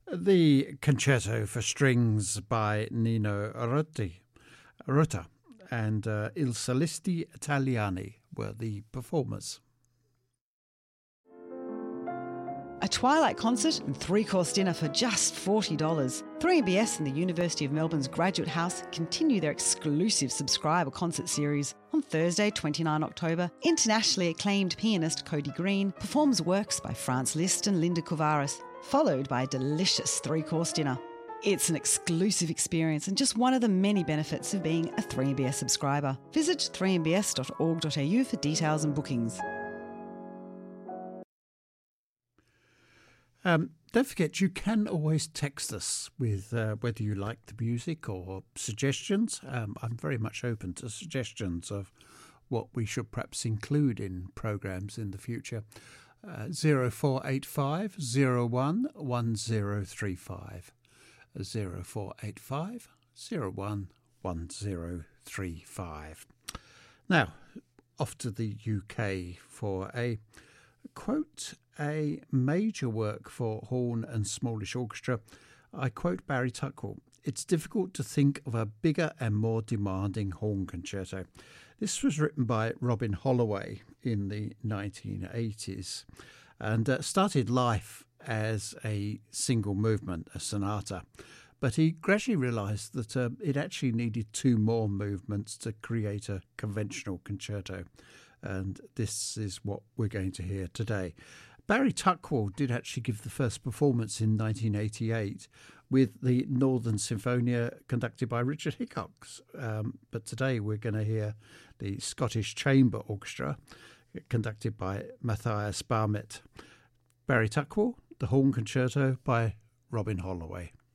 The Concerto for Strings by Nino Rota and Il Solisti Italiani were the performers. A twilight concert and three-course dinner for just $40. 3MBS and the University of Melbourne's Graduate House continue their exclusive subscriber concert series. On Thursday, 29 October, internationally acclaimed pianist Cody Green performs works by Franz Liszt and Linda Couvaras, followed by a delicious three-course dinner. It's an exclusive experience and just one of the many benefits of being a 3MBS subscriber. Visit 3mbs.org.au for details and bookings. Don't forget, you can always text us with whether you like the music or suggestions. I'm very much open to suggestions of what we should perhaps include in programmes in the future. 0485 01 1035. 0485 01 1035. Now, off to the UK for a quote a major work for horn and smallish orchestra. I quote Barry Tuckwell: "It's difficult to think of a bigger and more demanding horn concerto." This was written by Robin Holloway in the 1980s and started life as a single movement, a sonata. But he gradually realised that it actually needed two more movements to create a conventional concerto. And this is what we're going to hear today. Barry Tuckwell did actually give the first performance in 1988 with the Northern Sinfonia conducted by Richard Hickox. But today we're going to hear the Scottish Chamber Orchestra conducted by Matthias Barmett. Barry Tuckwell, the Horn Concerto by Robin Holloway.